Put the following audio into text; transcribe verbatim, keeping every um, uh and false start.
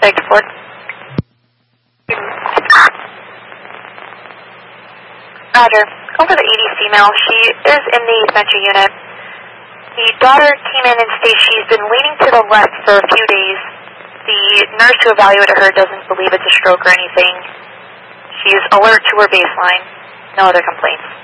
Thanks, Ford. Roger. Over the E D female, she is in the dementia unit. The daughter came in and states she's been leaning to the left for a few days. The nurse who evaluated her doesn't believe it's a stroke or anything. She's alert to her baseline. No other complaints.